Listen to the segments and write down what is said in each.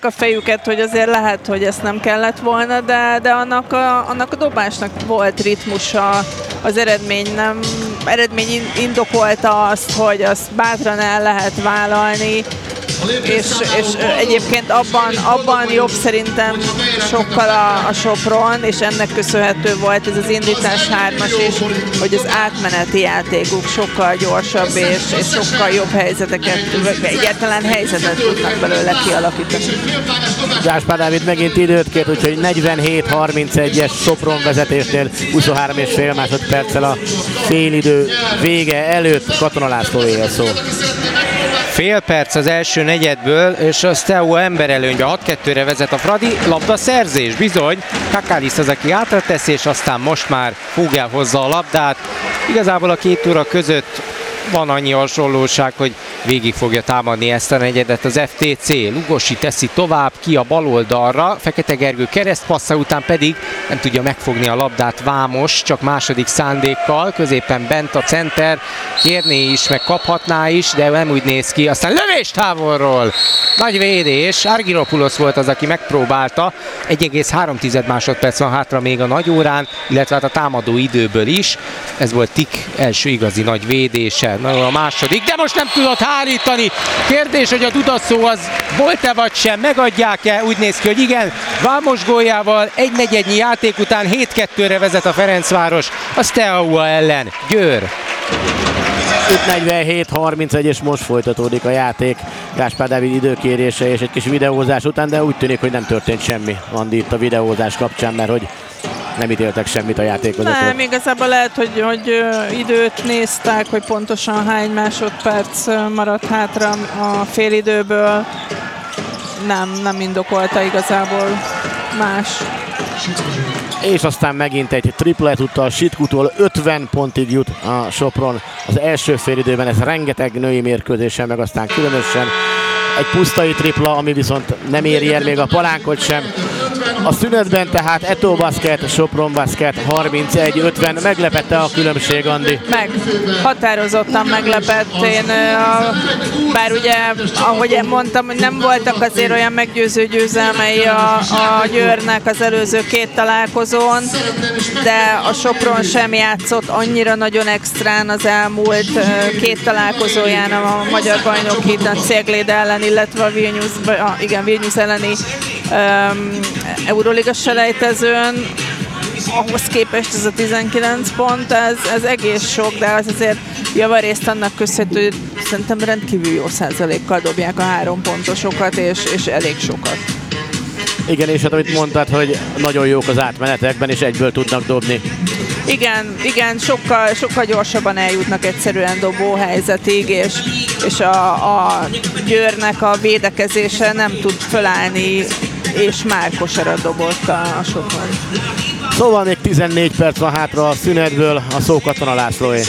a fejüket, hogy azért lehet, hogy ezt nem kellett volna, de annak a dobásnak volt ritmusa, az eredmény indokolta azt, hogy azt bátran el lehet vállalni, és egyébként abban jobb szerintem sokkal a Sopron, és ennek köszönhető volt ez az indítás 3-as is, hogy az átmeneti játékuk sokkal gyorsabb, és sokkal jobb helyzeteket, egyáltalán helyzetet tudnak belőle kialakítani. Gáspár Dávid megint időt kért, úgyhogy 47-31-es Sopron vezetésnél 23,5 másodperccel a félidő vége előtt Katona Lászlóé a szó. Fél perc az első negyedből, és a Steaua emberelőnybe 6-2-re vezet a Fradi. Labdaszerzés, bizony. Kakalis az, aki átra teszi, és aztán most már Fugel hozza a labdát. Igazából a két óra között van annyi hasonlóság, hogy végig fogja támadni ezt a negyedet az FTC. Lugosi teszi tovább ki a bal oldalra, Fekete Gergő keresztpassza után pedig nem tudja megfogni a labdát Vámos, csak második szándékkal, középen bent a center, kérné is, meg kaphatná is, de nem úgy néz ki. Aztán lövés távolról, nagy védés, Argyropoulos volt az, aki megpróbálta, 1,3 másodperc van hátra még a nagy órán, illetve hát a támadó időből is. Ez volt Tik első igazi nagy védése, a második, de most nem tudott hárítani. Kérdés, hogy a dudaszó az volt-e vagy sem, megadják-e? Úgy néz ki, hogy igen. Vámos góljával 1/4 játék után 7-2-re vezet a Ferencváros a Steaua ellen. Győr. 47-31, és most folytatódik a játék Gáspár Dávid időkérése és egy kis videózás után, de úgy tűnik, hogy nem történt semmi, Andi, itt a videózás kapcsán, mert hogy nem ítéltek semmit a játékvezetők. Nem, igazából lehet, hogy időt néztek, hogy pontosan hány másodperc maradt hátra a félidőből. Nem indokolta igazából más. És aztán megint egy triplet úttal Sitkutól 50 pontig jut a Sopron az első félidőben, ez rengeteg női mérkőzésen, meg aztán különösen egy pusztai tripla, ami viszont nem éri el még a palánkot sem. A szünetben tehát Eto Basket, Sopron Basket 31-50. Meglepette a különbség, Andi? Határozottan meglepett. Bár ugye, ahogy mondtam, hogy nem voltak azért olyan meggyőző győzelmei a Győrnek az előző két találkozón, de a Sopron sem játszott annyira nagyon extrán az elmúlt két találkozóján a magyar bajnoki Cegléd ellen, illetve a Vilnius elleni Euroliga selejtezőn. Ahhoz képest ez a 19 pont, ez egész sok, de az azért javarészt annak köszönhető, hogy szerintem rendkívül jó százalékkal dobják a 3 pontosokat, és elég sokat. Igen, és hát amit mondtad, hogy nagyon jók az átmenetekben, és egyből tudnak dobni. Igen, sokkal gyorsabban eljutnak egyszerűen dobóhelyzetig, és a Győrnek a védekezése nem tud fölállni, és már kosarat dobott a Sopron. Szóval még 14 perc van hátra a szünetből, a szó Katona Lászlóé.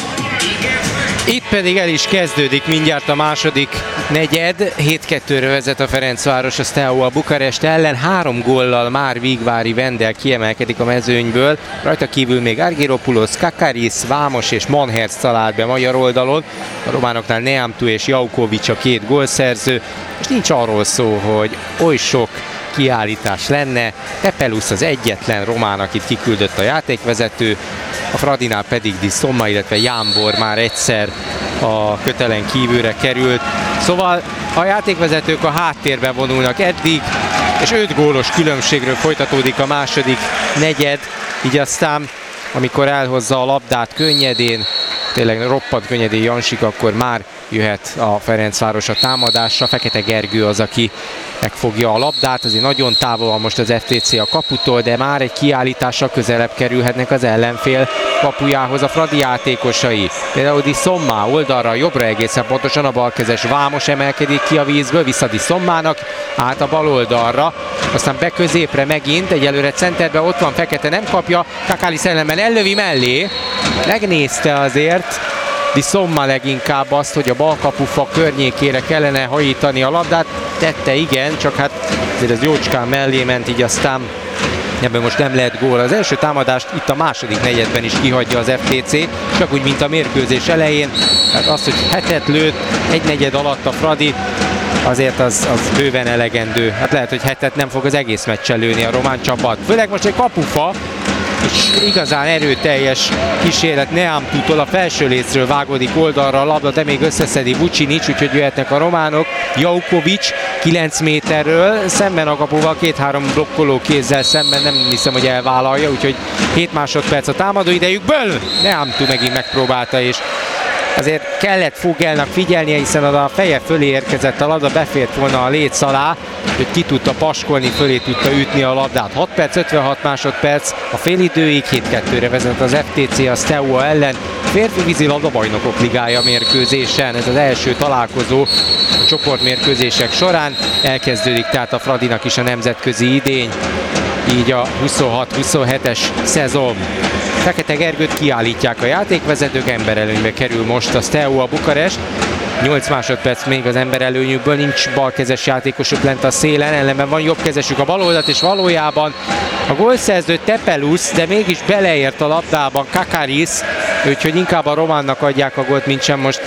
Itt pedig el is kezdődik mindjárt a második negyed. 7-2-re vezet a Ferencváros a Steaua Bukarest ellen. 3 góllal már Vigvári Vendel kiemelkedik a mezőnyből. Rajta kívül még Argyropoulos, Kakaris, Vámos és Manherz talált be magyar oldalon. A románoknál Neamtu és Jaukovics a 2 gólszerző. És nincs arról szó, hogy oly sok kiállítás lenne. Tepelus az egyetlen román, akit kiküldött a játékvezető. A Fradinál pedig Di Somma, illetve Jámbor már egyszer a kötelen kívülre került. Szóval a játékvezetők a háttérben vonulnak eddig, és 5 gólos különbségről folytatódik a második negyed. Így aztán, amikor elhozza a labdát könnyedén, tényleg roppant könnyedén Jansik, akkor már jöhet a Ferencváros a támadásra. Fekete Gergő az, aki megfogja a labdát, azért nagyon távol van most az FTC a kaputól, de már egy kiállítással közelebb kerülhetnek az ellenfél kapujához a Fradi játékosai. Például Di Somma oldalra, jobbra egészen pontosan a balkezes Vámos emelkedik ki a vízből, vissza Di Sommának, át a bal oldalra, aztán be középre megint, egyelőre centerben ott van Fekete, nem kapja, Kakalis ellenben ellövi mellé, megnézte azért Di Somma leginkább azt, hogy a balkapufa környékére kellene hajítani a labdát, tette, igen, csak hát azért ez jócskán mellé ment, így aztán ebben most nem lehet gól. Az első támadást itt a második negyedben is kihagyja az FTC, csak úgy, mint a mérkőzés elején. Tehát az, hogy hetet lőtt egy negyed alatt a Fradi, azért az bőven elegendő. Hát lehet, hogy hetet nem fog az egész meccsen lőni a román csapat. Főleg most egy kapufa, és igazán erőteljes kísérlet Neamtútól a felső lécről vágódik oldalra a labda, de még összeszedi Vucinic, úgyhogy jöhetnek a románok. Jaukovic 9 méterről, szemben a kapuval 2-3 blokkoló kézzel szemben, nem hiszem, hogy elvállalja, úgyhogy 7 másodperc a támadó idejükből. Neamtú megint megpróbálta, és azért kellett Fogelnak figyelnie, hiszen a feje fölé érkezett a labda, befért volna a léc alá, hogy ki tudta paskolni, fölé tudta ütni a labdát. 6 perc, 56 másodperc a félidőig, 7-2-re vezet az FTC a Steaua ellen. Férfi vízilabda bajnokok ligája mérkőzésen, ez az első találkozó a csoportmérkőzések során. Elkezdődik tehát a Fradinak is a nemzetközi idény, így a 26-27-es szezon. Fekete Gergőt kiállítják a játékvezetők, emberelőnybe kerül most a Steaua Bukarest. 8 másodperc még az emberelőnyükből, nincs balkezes játékosuk lent a szélen, ellenben van jobbkezesük a bal oldalt, és valójában a gólszerző Tepelus, de mégis beleért a labdában Kakaris, úgyhogy inkább a románnak adják a gólt, mint sem most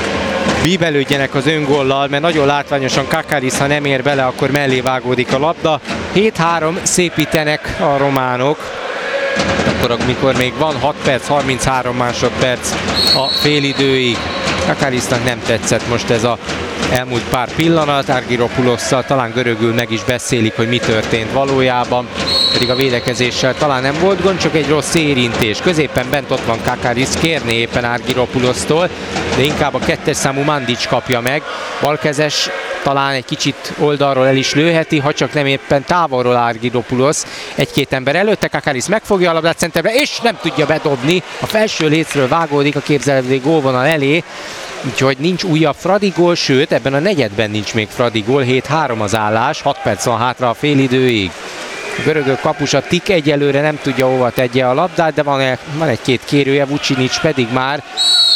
bíbelődjenek az öngóllal, mert nagyon látványosan Kakaris, ha nem ér bele, akkor mellé vágódik a labda. 7-3 szépítenek a románok. Akkor, amikor még van 6 perc, 33 másodperc a félidőig. Kakarisnak nem tetszett most ez a elmúlt pár pillanat, Argyropulosszal talán görögül meg is beszélik, hogy mi történt valójában, pedig a védekezéssel talán nem volt gond, csak egy rossz érintés. Középen bent ott van Kakaris, kérné éppen Argyropulosztól, de inkább a 2-es számú Mandic kapja meg. Balkezes talán egy kicsit oldalról el is lőheti, ha csak nem éppen távolról Argyropoulos. Egy-két ember előtte, Kakaris megfogja a labdát centerbe, és nem tudja bedobni. A felső lécről vágódik a képzelhető gólvonal elé, úgyhogy nincs újabb Fradi gól, sőt ebben a negyedben nincs még Fradi gól, 7-3 az állás, 6 perc van hátra a félidőig. A görögök kapusa Tik egyelőre nem tudja hova tegye a labdát, de van egy-két kérője, Vucinic pedig már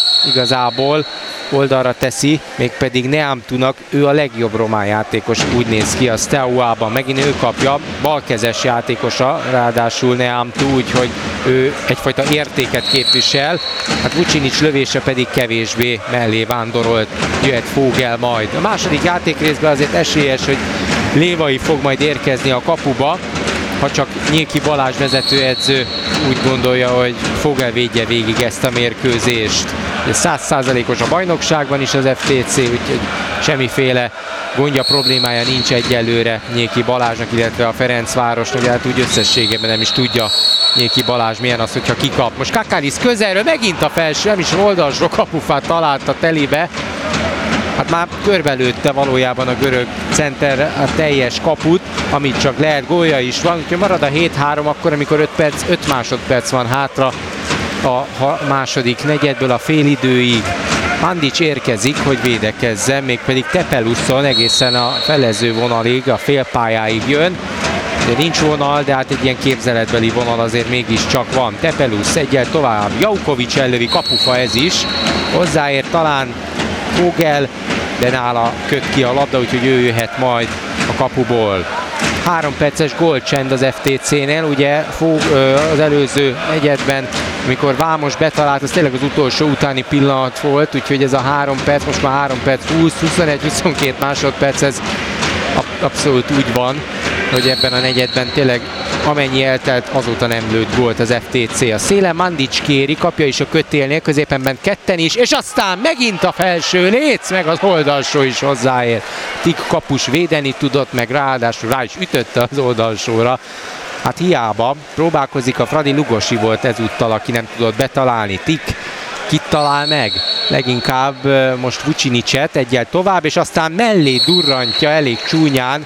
igazából oldalra teszi, mégpedig Neamtúnak, ő a legjobb román játékos, úgy néz ki a Steauában, megint ő kapja, balkezes játékosa, ráadásul Neamtú, úgyhogy ő egyfajta értéket képvisel, hát Vucinic lövése pedig kevésbé mellé vándorolt, jöhet Fogel majd. A második játékrészben azért esélyes, hogy Lévai fog majd érkezni a kapuba, ha csak Nyilki Balázs vezetőedző úgy gondolja, hogy Fogel védje végig ezt a mérkőzést. 100%-os a bajnokságban is az FTC, úgyhogy semmiféle gondja, problémája nincs egyelőre Nyilki Balázsnak, illetve a Ferencvárosnak, de hát úgy összességében nem is tudja Nyilki Balázs milyen az, hogyha kikap. Most Kakaris közelről megint a felső, nem is oldalsó kapufát találta telibe. Hát már körbelőtte valójában a görög center a teljes kaput, amit csak lehet, gólja is van, úgyhogy marad a 7-3 akkor, amikor 5 másodperc van hátra a második negyedből a félidőig. Mandic érkezik, hogy védekezzen, mégpedig Tepeluszon egészen a felező vonalig, a félpályáig jön. De nincs vonal, de hát egy ilyen képzeletbeli vonal azért mégiscsak van. Tepelus egyel tovább, Jaukovic ellövi, kapufa ez is. Hozzáér talán Fogel, de nála köt ki a labda, úgyhogy ő jöhet majd a kapuból. 3 perces gólcsend az FTC-nél, ugye az előző negyedben, amikor Vámos betalált, az tényleg az utolsó utáni pillanat volt, úgyhogy ez a 3 perc, most már 3 perc 20, 21, 22 másodperc, ez abszolút úgy van, hogy ebben a negyedben tényleg amennyi eltelt, azóta nem lőtt gólt az FTC. A szélen Mandic kéri, kapja is a kötélnél, középenben ketten is, és aztán megint a felső léc, meg az oldalsó is hozzáér. Tik kapus védeni tudott, meg ráadásul rá is ütötte az oldalsóra. Hát hiába próbálkozik a Fradi, Lugosi volt ezúttal, aki nem tudott betalálni. Tik kit talál meg? Leginkább most Vucinicet egyel tovább, és aztán mellé durrantja elég csúnyán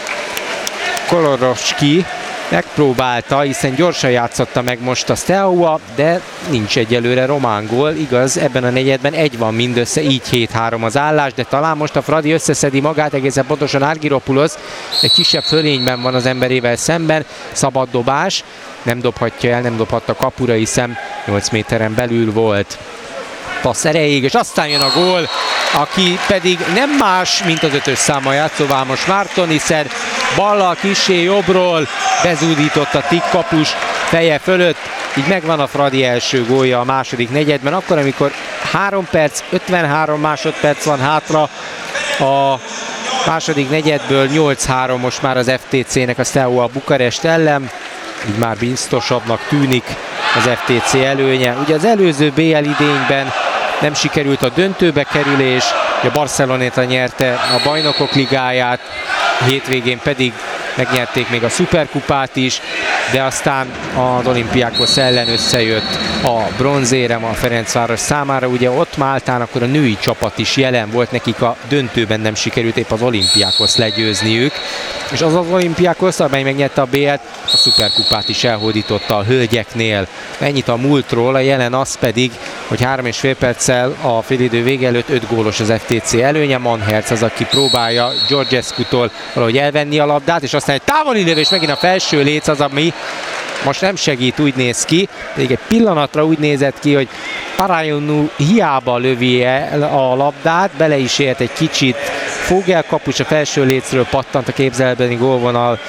Kolorovski. Megpróbálta, hiszen gyorsan játszotta meg most a Steaua, de nincs egyelőre román gól. Igaz, ebben a negyedben egy van mindössze, így 7-3 az állás, de talán most a Fradi összeszedi magát, egészen pontosan Argyropoulos egy kisebb fölényben van az emberével szemben. Szabad dobás, nem dobhatja el, nem dobhatta kapura, hiszen 8 méteren belül volt. Passz erejéig, és aztán jön a gól, aki pedig nem más, mint az 5-ös számmal játszó Vámos Márton, hiszen ballal kissé jobbról bezúdított a Tik kapus feje fölött, így megvan a Fradi első gólja a második negyedben, akkor, amikor 3 perc, 53 másodperc van hátra a Második negyedből 8-3 most már az FTC-nek a Steaua Bukarest ellen, így már biztosabbnak tűnik az FTC előnye. Ugye az előző BL idényben nem sikerült a döntőbe kerülés, a Barceloneta nyerte a Bajnokok Ligáját, hétvégén pedig megnyerték még a Szuperkupát is, de aztán az Olympiakos ellen összejött a bronzérem a Ferencváros számára. Ugye ott Máltán akkor a női csapat is jelen volt, nekik a döntőben nem sikerült épp az Olympiakos legyőzniük, és az Olympiakos, amely megnyerte a BL-t, a Szuperkupát is elhódította a hölgyeknél. Ennyit a múltról, a jelen az pedig, hogy 3,5 perccel a félidő vége előtt 5 gólos az FTC előnye. Manherz az, aki próbálja Georgescu-tól valahogy elvenni a labdát, és aztán egy távoli lövés, megint a felső léc az, ami most nem segít, úgy néz ki. Pedig egy pillanatra úgy nézett ki, hogy Parajonu hiába lövi el a labdát, bele is ért egy kicsit. Fogel kapus a felső lécről pattant a képzelbeni gólvonal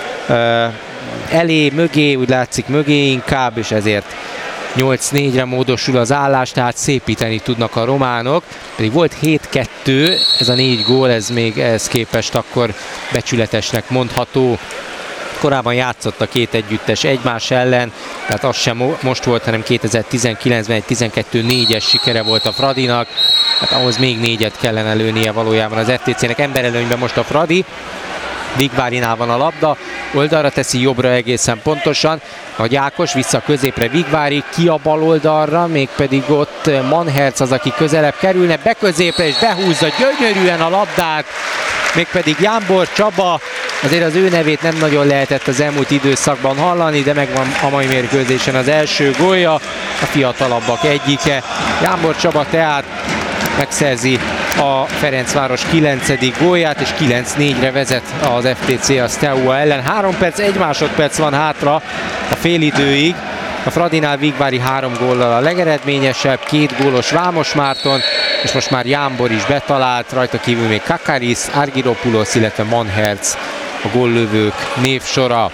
elé, mögé, úgy látszik mögé inkább, és ezért 8-4-re módosul az állás, tehát szépíteni tudnak a románok. Pedig volt 7-2, ez a 4 gól, ez még ehhez képest akkor becsületesnek mondható. Korábban játszott a két együttes egymás ellen, tehát az sem most volt, hanem 2019-ben egy 12-4-es sikere volt a Fradinak. Hát ahhoz még 4-et kellene lőnie valójában az FTC-nek. Emberelőnyben most a Fradi. Vigvárinál van a labda, oldalra teszi, jobbra egészen pontosan. Nagy Ákos vissza középre, Vigvári ki a bal oldalra, mégpedig ott Manherz az, aki közelebb kerülne, be középre és behúzza gyönyörűen a labdát, mégpedig Jámbor Csaba. Azért az ő nevét nem nagyon lehetett az elmúlt időszakban hallani, de megvan a mai mérkőzésen az első gólja, a fiatalabbak egyike. Jámbor Csaba tehát megszerzi a Ferencváros 9. gólját, és 9-4-re vezet az FTC a Steaua ellen. 3 perc, 1 másodperc van hátra a félidőig. A Fradinál Vigvári 3 góllal a legeredményesebb, 2 gólos Vámos Márton, és most már Jámbor is betalált, rajta kívül még Kakaris, Argyropoulos, illetve Manherz a góllövők névsora.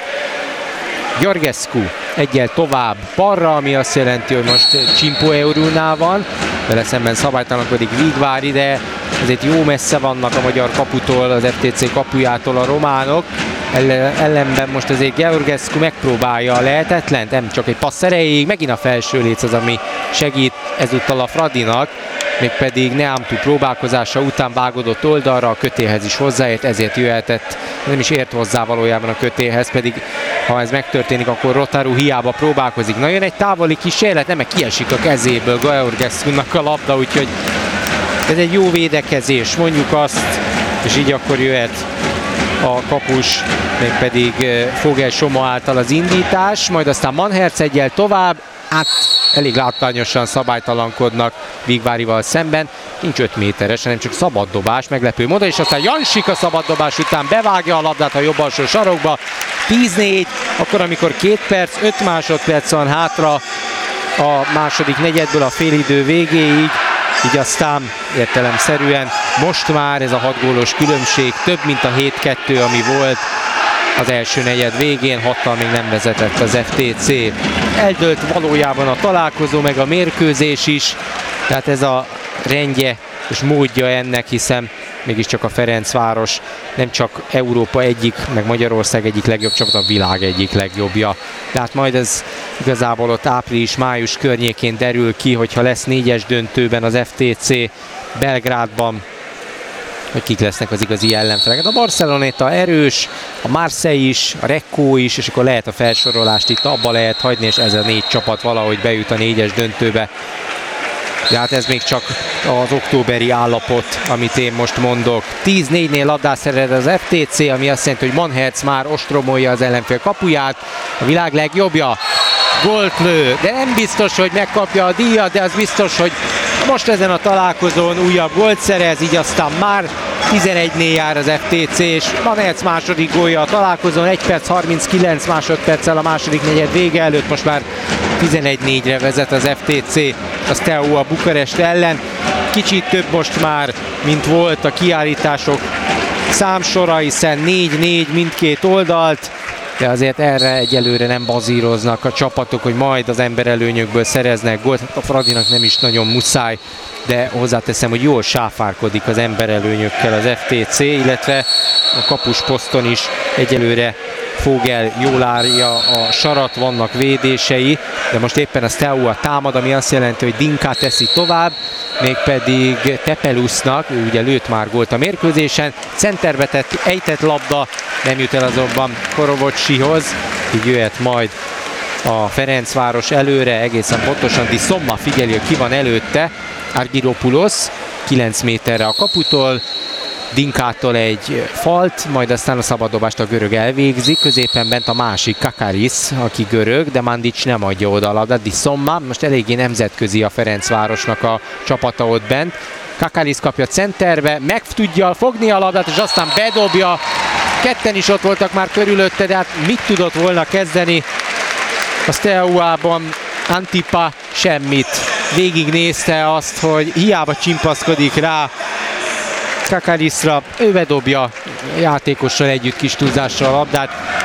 Georgescu egyel tovább balra, ami azt jelenti, hogy most Csimpo Eurunál van, vele szemben szabálytalankodik Vigvári, de ezért jó messze vannak a magyar kaputól, az FTC kapujától a románok. Ellenben most azért Georgescu megpróbálja a lehetetlent, nem csak egy passz erejéig, megint a felső léc az, ami segít ezúttal a Fradinak, mégpedig Neamtu próbálkozása után vágodott oldalra, a kötélhez is hozzáért, ezért jöhetett, nem is ért hozzá valójában a kötélhez, pedig ha ez megtörténik, akkor Rotaru hiába próbálkozik. Na, jön egy távoli kísérlet, nem, kiesik a kezéből Georgescu-nak a labda, úgyhogy ez egy jó védekezés, mondjuk azt, és így akkor jöhet a kapus, mégpedig Fogel Soma által az indítás, majd aztán Manherz egyel tovább, hát elég látványosan szabálytalankodnak Vigvárival szemben, nincs 5 méteres, hanem csak szabaddobás, meglepő módon, és aztán Jansik a szabaddobás után bevágja a labdát a jobb alsó sarokba, 10-4, akkor amikor 2 perc, 5 másodperc van hátra a második negyedből a félidő végéig, így aztán értelemszerűen most már ez a 6 gólos különbség több, mint a 7-2, ami volt az első negyed végén, 6-tal még nem vezetett az FTC. Eldőlt valójában a találkozó, meg a mérkőzés is, tehát ez a rendje és módja ennek, hiszen mégiscsak a Ferencváros nem csak Európa egyik, meg Magyarország egyik legjobb csapat, a világ egyik legjobbja. Tehát majd ez igazából ott április-május környékén derül ki, hogyha lesz 4-es döntőben az FTC Belgrádban, hogy kik lesznek az igazi ellenfelek. A Barceloneta erős, a Marseille is, a Recco is, és akkor lehet a felsorolást itt abba lehet hagyni, és ez a 4 csapat valahogy bejut a 4-es döntőbe. De hát ez még csak az októberi állapot, amit én most mondok. 10-4-nél labdát szerez az FTC, ami azt jelenti, hogy Manherz már ostromolja az ellenfél kapuját. A világ legjobbja, gólt lő, de nem biztos, hogy megkapja a díjat, de az biztos, hogy most ezen a találkozón újabb gólt szerez, így aztán már 11-nél jár az FTC, és Manherz második gólja a találkozón, 1 perc 39 másodperccel a második negyed vége előtt, most már 11-4-re vezet az FTC a Steaua Bukarest ellen. Kicsit több most már, mint volt a kiállítások számsora, hiszen 4-4 mindkét oldalt. de azért erre egyelőre nem bazíroznak a csapatok, hogy majd az emberelőnyökből szereznek gólt. A Fradinak nem is nagyon muszáj, de hozzáteszem, hogy jól sáfárkodik az emberelőnyökkel az FTC, illetve a kapusposzton is egyelőre Fogel jól állja a sarat, vannak védései, de most éppen a Steaua támad, ami azt jelenti, hogy Dinka teszi tovább, mégpedig Tepelusznak, ő ugye lőtt már gólt a mérkőzésen, centerbe ejtett labda, nem jut el azonban Korovocsihoz, így jöhet majd a Ferencváros előre, egészen pontosan Di Somma figyeli, hogy ki van előtte, Argyropoulos 9 méterre a kaputól, Dinkától egy falt, majd aztán a szabaddobást a görög elvégzi, középen bent a másik Kakaris, aki görög, de Mandic nem adja oda a labdát. Di Somma, most eléggé nemzetközi a Ferencvárosnak a csapata ott bent. Kakaris kapja centerbe, meg tudja fogni a labdát, és aztán bedobja. Ketten is ott voltak már körülötte, de hát mit tudott volna kezdeni a Steauában? Antipa semmit. Végignézte azt, hogy hiába csimpaszkodik rá Kakarisra, ő bedobja játékossal együtt kis túlzással a labdát.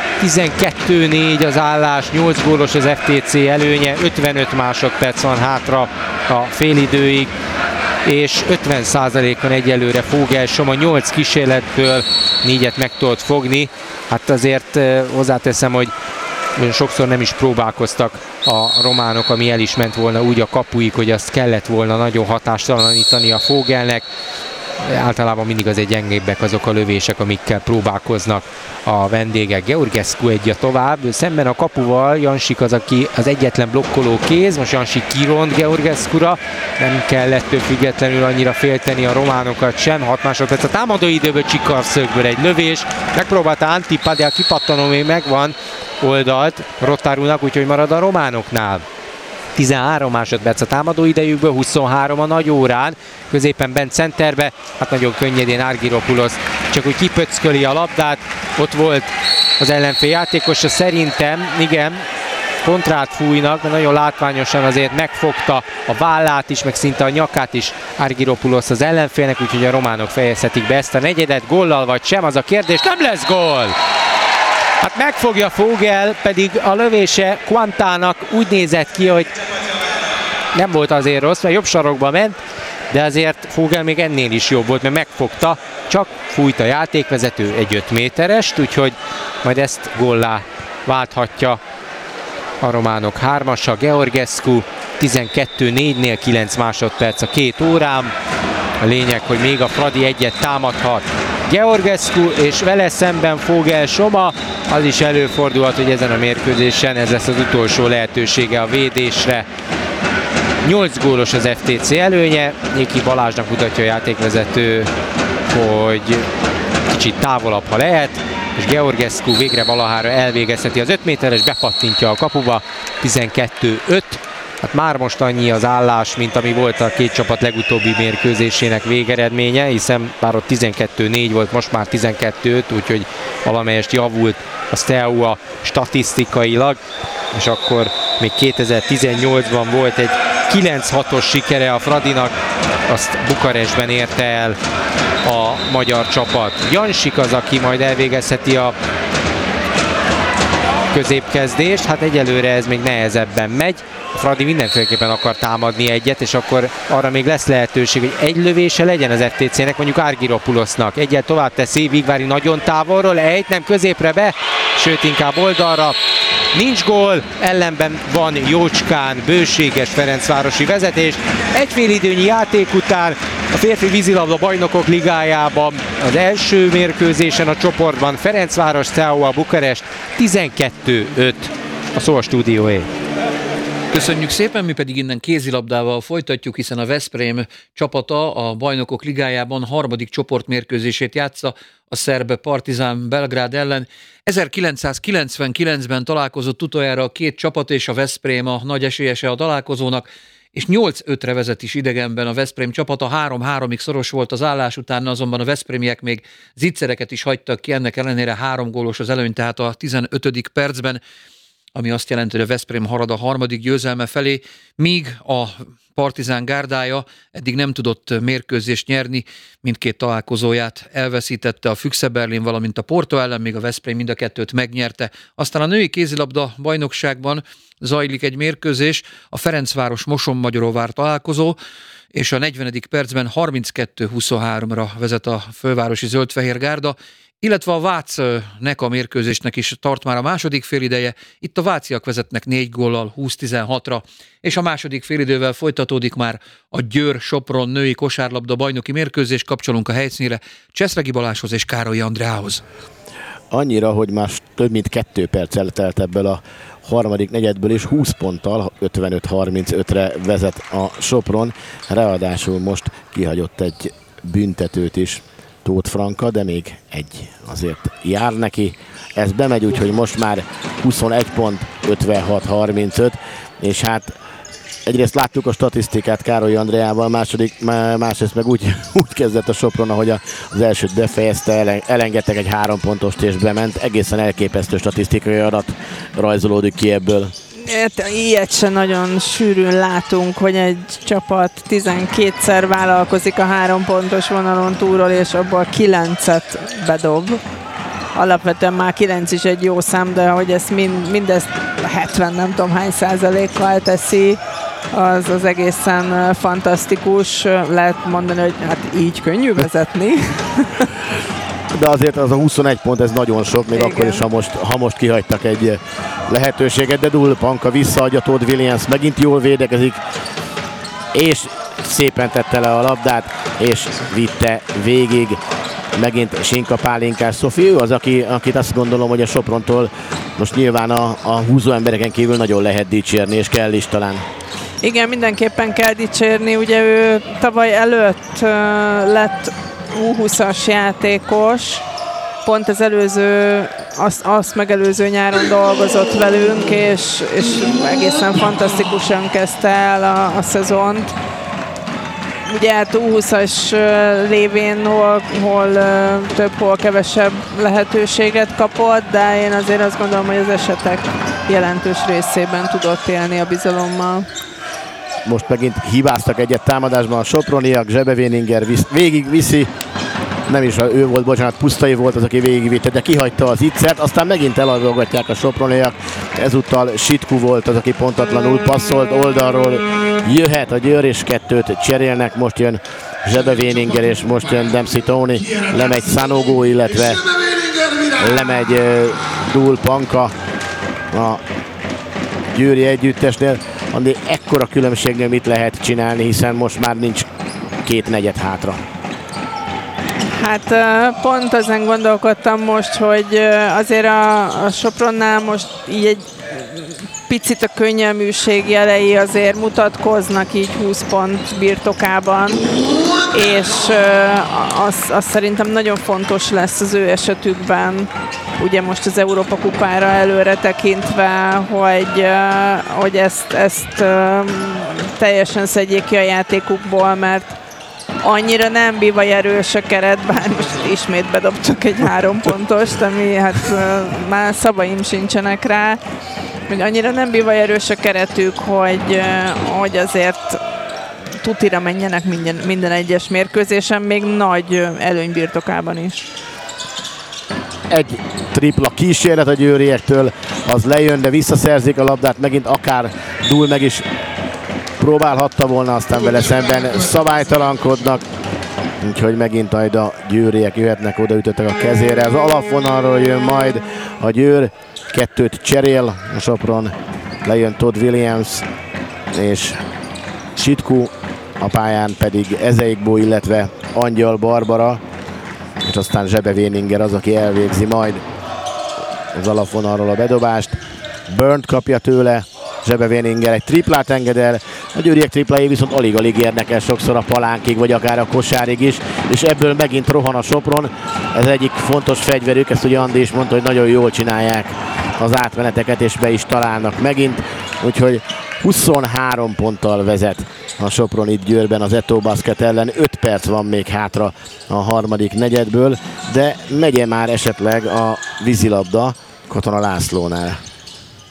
12-4 az állás, 8 gólos az FTC előnye, 55 másodperc van hátra a félidőig, és 50%-on egyelőre Fogel-Soma, 8 kísérletből 4-et meg tudott fogni. Hát azért hozzáteszem, hogy sokszor nem is próbálkoztak a románok, ami el is ment volna úgy a kapuig, hogy azt kellett volna nagyon hatástalanítani a Fogelnek. Általában mindig azért gyengébbek azok a lövések, amikkel próbálkoznak a vendégek. Georgescu egyre tovább, szemben a kapuval Jansik az, aki az egyetlen blokkoló kéz, most Jansik kiront Georgescura, nem kell ettől függetlenül annyira félteni a románokat sem. 6 másodperc a támadó időből Csikarszögből egy lövés, megpróbálta Antipa, de a kipattanó még megvan oldalt Rotarunak, úgyhogy marad a románoknál. 13 másodperc a támadó idejükből, 23 a nagy órán, középen bent centerbe, hát nagyon könnyedén Argyropoulos csak úgy kipöcköli a labdát, ott volt az ellenfél játékosa, szerintem, igen, kontrát fújnak, mert nagyon látványosan azért megfogta a vállát is, meg szinte a nyakát is Argyropoulos az ellenfélnek, úgyhogy a románok fejezhetik be ezt a negyedet, góllal vagy sem, az a kérdés, nem lesz gól! Hát megfogja Fogel, pedig a lövése Quantának úgy nézett ki, hogy nem volt azért rossz, mert jobb sarokba ment, de azért Fogel még ennél is jobb volt, mert megfogta, csak fújt a játékvezető egy 5 méterest, úgyhogy majd ezt góllá válthatja a románok 3-asa. Georgescu 12-4-nél 9 másodperc a 2 órán. A lényeg, hogy még a Fradi egyet támadhat. Georgescu és vele szemben Fogel-Soma, az is előfordulhat, hogy ezen a mérkőzésen ez lesz az utolsó lehetősége a védésre. 8 gólos az FTC előnye, Nyéki Balázsnak mutatja a játékvezető, hogy kicsit távolabb, ha lehet, és Georgescu végre valahára elvégezheti az 5 méteres, bepattintja a kapuba, 12-5. Hát már most annyi az állás, mint ami volt a két csapat legutóbbi mérkőzésének végeredménye, hiszen bár ott 12-4 volt, most már 12-5, úgyhogy valamelyest javult a Steaua statisztikailag, és akkor még 2018-ban volt egy 9-6-os sikere a Fradinak, azt Bukarestben érte el a magyar csapat. Jansik az, aki majd elvégezheti a középkezdést, hát egyelőre ez még nehezebben megy. A Fradi mindenféleképpen akar támadni egyet, és akkor arra még lesz lehetőség, hogy egy lövése legyen az FTC-nek, mondjuk Argyropoulosnak. Egyet tovább teszi, Vigvári nagyon távolról, nem középre be, sőt inkább oldalra. Nincs gól, ellenben van jócskán bőséges ferencvárosi vezetés. Egy félidőnyi játék után a férfi vízilabda bajnokok ligájában az első mérkőzésen a csoportban Ferencváros Steaua Bukarest 12-5 a Szól stúdióé. Köszönjük szépen, mi pedig innen kézilabdával folytatjuk, hiszen a Veszprém csapata a Bajnokok Ligájában harmadik csoportmérkőzését játsza a szerb Partizán Belgrád ellen. 1999-ben találkozott utoljára a két csapat, és a Veszprém a nagy esélyese a találkozónak, és 8-5-re vezet is idegenben a Veszprém csapata, 3-3-ig szoros volt az állás, utána azonban a veszprémiek még zicsereket is hagytak ki, ennek ellenére 3 gólos az előny, tehát a 15. percben. ami azt jelenti, hogy a Veszprém halad a harmadik győzelme felé, míg a Partizán gárdája eddig nem tudott mérkőzést nyerni, mindkét találkozóját elveszítette, a Füchse Berlin, valamint a Porto ellen, még a Veszprém mind a kettőt megnyerte. Aztán a női kézilabda bajnokságban zajlik egy mérkőzés, a Ferencváros-Mosonmagyaróvár találkozó, és a 40. percben 32-23-ra vezet a fővárosi zöld-fehér gárda, illetve a Vác-nek a mérkőzésnek is tart már a második félideje. Itt a váciak vezetnek 4 góllal 20-16-ra, és a második félidővel folytatódik már a Győr-Sopron női kosárlabda bajnoki mérkőzés. Kapcsolunk a helyszínre Cseszregi Balázshoz és Károlyi Andreához. Annyira, hogy már több mint 2 perc eltelt ebből a harmadik negyedből, és 20 ponttal 55-35-re vezet a Sopron. Ráadásul most kihagyott egy büntetőt is Tóth Franka, de még egy azért jár neki. Ez bemegy, úgyhogy most már 21 pont, 56-35, és hát egyrészt láttuk a statisztikát Károlyi Andreával, másrészt meg úgy kezdett a Sopron, ahogy az elsőt befejezte, elengedtek egy 3 pontost és bement. Egészen elképesztő statisztikai adat rajzolódik ki ebből. Ilyet se nagyon sűrűn látunk, hogy egy csapat 12-szer vállalkozik a 3 pontos vonalon túlról, és abból 9-et bedob. Alapvetően már 9 is egy jó szám, de hogy ezt mindezt 70 nem tudom hány százalékkal teszi, az egészen fantasztikus. Lehet mondani, hogy hát így könnyű vezetni. De azért az a 21 pont, ez nagyon sok, még igen. Akkor is, ha most kihagytak egy lehetőséget, de Dul Panka visszaadja, Todd Williams megint jól védekezik, és szépen tette le a labdát, és vitte végig. Megint Sinka Pálinkás Szofi, ő az, akit azt gondolom, hogy a Soprontól most nyilván a húzó embereken kívül nagyon lehet dicsérni, és kell is talán. Igen, mindenképpen kell dicsérni, ugye ő tavaly előtt lett U20-as játékos, pont az azt megelőző nyáron dolgozott velünk, és egészen fantasztikusan kezdte el a szezont. Ugye hát U20-as lévén hol több, hol kevesebb lehetőséget kapott, de én azért azt gondolom, hogy az esetek jelentős részében tudott élni a bizalommal. Most megint hibáztak egyet támadásban a soproniak, Zsebevéninger végigviszi, nem is ő volt, bocsánat, Pusztai volt az, aki végigvitte, de kihagyta az ittszert, aztán megint eladolgatják a soproniak, ezúttal Sitku volt az, aki pontatlanul passzolt, oldalról jöhet a Győr, és 2-t cserélnek, most jön Zsebevéninger, és most jön Dempsey Tony, lemegy Sanogo, illetve lemegy Dul Panka a győri együttesnél. Andi, ekkora különbségnél mit lehet csinálni, hiszen most már nincs 2 negyed hátra. Hát pont ezen gondolkodtam most, hogy azért a Sopronnál most így egy picit a könnyelműség jelei azért mutatkoznak így 20 pont birtokában, és az szerintem nagyon fontos lesz az ő esetükben, ugye most az Európa kupára előre tekintve, hogy ezt teljesen szedjék ki a játékukból, mert annyira nem bivaj erős a keret, bár most ismét bedobtak egy 3 pontost, ami hát már szavaim sincsenek rá, hogy annyira nem bivaj erős a keretük, hogy azért tutira menjenek minden egyes mérkőzésen, még nagy előny birtokában is. Egy tripla kísérlet a győriektől, az lejön, de visszaszerzik a labdát, megint akár Dul meg is próbálhatta volna, aztán vele szemben szabálytalankodnak, úgyhogy megint majd a győriek jöhetnek, odaütöttek a kezére. Az alapvonalról jön majd a Győr, 2-t cserél a Sopron, lejön Todd Williams és Sitku, a pályán pedig Ezeikbó, illetve Angyal Barbara, és aztán Zsebevéninger az, aki elvégzi majd az alapvonalról a bedobást. Burnt kapja tőle, Zsebevéninger egy triplát enged el, a győriek triplái viszont alig-alig érnek el sokszor a palánkig, vagy akár a kosárig is, és ebből megint rohan a Sopron. Ez egyik fontos fegyverük, ezt ugye Andi is mondta, hogy nagyon jól csinálják az átmeneteket, és be is találnak megint, úgyhogy 23 ponttal vezet a Sopron itt Győrben az Eto Basket ellen. 5 perc van még hátra a harmadik negyedből, de megye már esetleg a vízilabda Katona Lászlónál.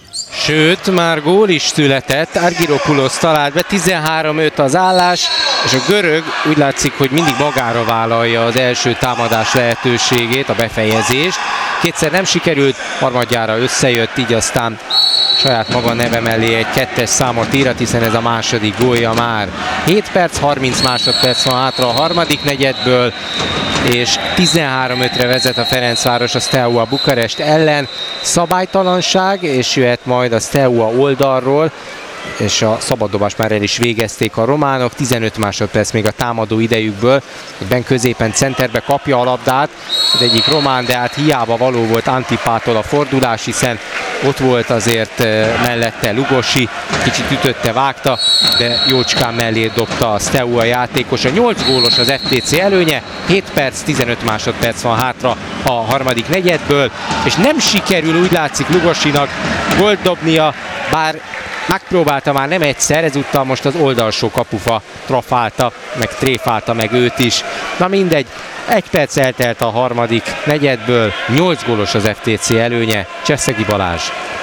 Sőt, már gól is született, Argyropoulos talált be, 13-5 az állás, és a görög úgy látszik, hogy mindig magára vállalja az első támadás lehetőségét, a befejezést. Kétszer nem sikerült, harmadjára összejött, így aztán saját maga neve mellé egy 2-es számot írat, hiszen ez a második gólja már. 7 perc, 30 másodperc van hátra a harmadik negyedből, és 13-5-re vezet a Ferencváros a Steaua Bukarest ellen. Szabálytalanság, és jöhet majd a Steaua oldalról, és a szabaddobást már el is végezték a románok. 15 másodperc még a támadó idejükből. Ben középen centerbe kapja a labdát az egyik román, de hát hiába való volt Antipától a fordulás, hiszen ott volt azért mellette Lugosi, kicsit ütötte, vágta, de jócskán mellé dobta a Steaua játékos. A 8 gólos az FTC előnye, 7 perc, 15 másodperc van hátra a harmadik negyedből, és nem sikerül, úgy látszik, Lugosinak gólt dobnia, bár megpróbálta már nem egyszer, ezúttal most az oldalsó kapufa trafálta, meg tréfálta meg őt is. Na mindegy, 1 perc eltelt a harmadik negyedből, 8 gólos az FTC előnye. Cseszegi Balázs.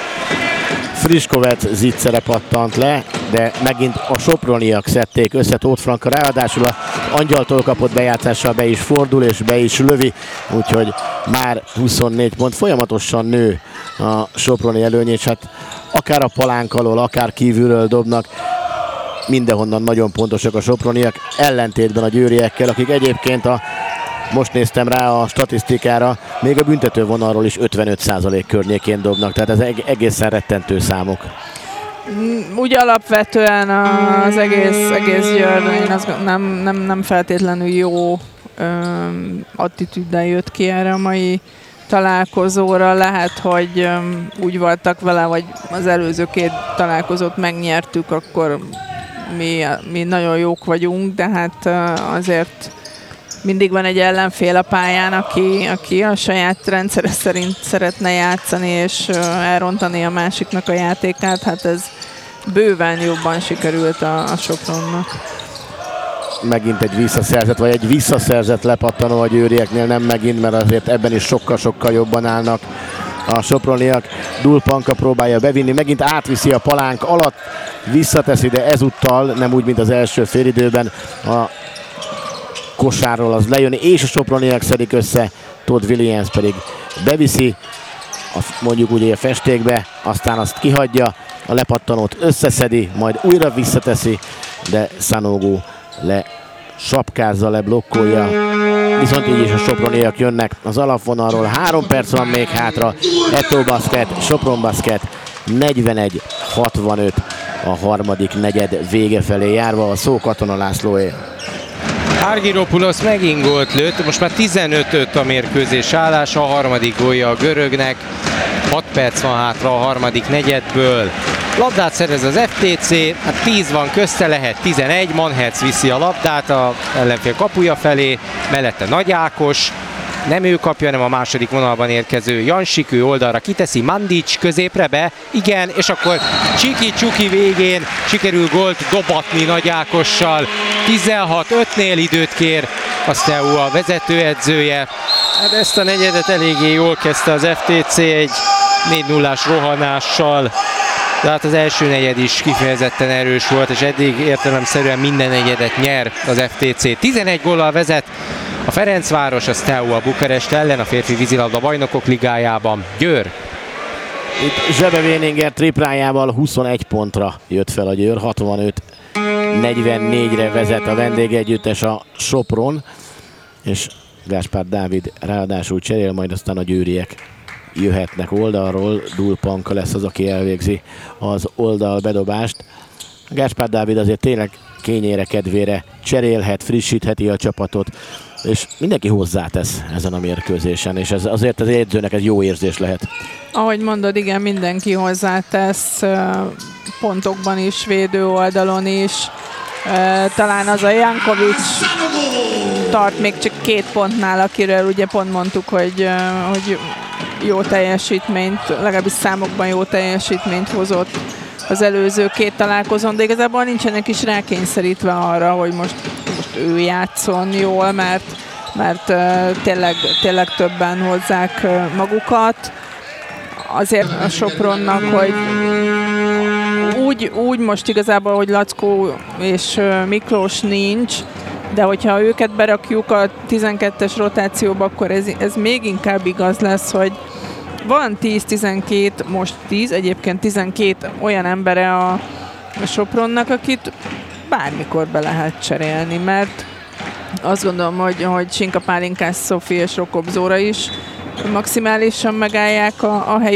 Friskovet Zitzere pattant le, de megint a soproniak szedték össze Tóth Franka, ráadásul az Angyaltól kapott bejátszással be is fordul és be is lövi, úgyhogy már 24 pont, folyamatosan nő a soproni előny, és hát akár a palánk alól, akár kívülről dobnak, mindenhonnan nagyon pontosak a soproniak, ellentétben a győriekkel, akik egyébként most néztem rá a statisztikára, még a büntetővonalról is 55% környékén dobnak, tehát ez egészen rettentő számok. Úgy alapvetően az egész Győr, én azt nem feltétlenül jó attitűddel jött ki erre a mai találkozóra. Lehet, hogy úgy voltak vele, hogy az előző 2 találkozót megnyertük, akkor mi nagyon jók vagyunk, de hát azért mindig van egy ellenfél a pályán, aki a saját rendszere szerint szeretne játszani és elrontani a másiknak a játékát. Hát ez bőven jobban sikerült a Sopronnak. Megint egy visszaszerzett, vagy egy visszaszerzett lepattanó a győrieknél, nem megint, mert azért ebben is sokkal-sokkal jobban állnak a soproniak. Dulpanka próbálja bevinni, megint átviszi a palánk alatt, visszateszi, de ezúttal nem úgy, mint az első félidőben, a kosárról az lejön, és a soproniak szedik össze, Todd Williams pedig beviszi, mondjuk úgy a festékbe, aztán azt kihagyja, a lepattanót összeszedi, majd újra visszateszi, de Sanogo sapkázza, leblokkolja, viszont így is a soproniak jönnek az alapvonalról. 3 perc van még hátra, Eto Basket, Sopron Basket, 41-65 a harmadik negyed vége felé járva, a szó Katona Lászlóé. Argyropoulos megint gólt lőtt, most már 15-5 a mérkőzés állása, a harmadik gólja a görögnek, 6 perc van hátra a harmadik negyedből. Labdát szerez az FTC, hát 10 van közte, lehet 11, Manhertz viszi a labdát a ellenfél kapuja felé, mellette Nagy Ákos, nem ő kapja, hanem a második vonalban érkező Jansik, ő oldalra kiteszi, Mandic középre be, igen, és akkor Csiki-Csuki végén sikerül gólt dobatni Nagy Ákossal. 16-5-nél időt kér a Steaua vezetőedzője. Hát ezt a negyedet eléggé jól kezdte az FTC egy 4-0-ás rohanással. De hát az első negyed is kifejezetten erős volt, és eddig értelemszerűen minden negyedet nyer az FTC. 11 góllal vezet a Ferencváros a Steaua Bukarest ellen a férfi vízilabda bajnokok ligájában. Győr. Itt Zsebe Véninger triplájával 21 pontra jött fel a Győr, 65-44-re vezet a vendégegyüttes a Sopron, és Gáspár Dávid ráadásul cserél, majd aztán a győriek jöhetnek oldalról. Dulpanka lesz az, aki elvégzi az oldal bedobást. Gáspár Dávid azért tényleg kényére, kedvére cserélhet, frissítheti a csapatot, és mindenki hozzátesz ezen a mérkőzésen, és ez azért az edzőnek ez jó érzés lehet. Ahogy mondod, igen, mindenki hozzátesz, pontokban is, védő oldalon is. Talán az a Jankovics tart még csak 2 pontnál, akiről ugye pont mondtuk, hogy jó teljesítményt, legalábbis számokban jó teljesítményt hozott az előző 2 találkozón, de igazából nincsenek is rákényszerítve arra, hogy most ő játszon jól, mert tényleg többen hozzák magukat. azért a Sopronnak, hogy úgy most igazából, hogy Lackó és Miklós nincs, de hogyha őket berakjuk a 12-es rotációba, akkor ez még inkább igaz lesz, hogy van 10-12, most 10, egyébként 12 olyan embere a Sopronnak, akit bármikor be lehet cserélni, mert azt gondolom, hogy Sinka Pálinkás Szofi és Rokop Zóra is maximálisan megállják a helyüket.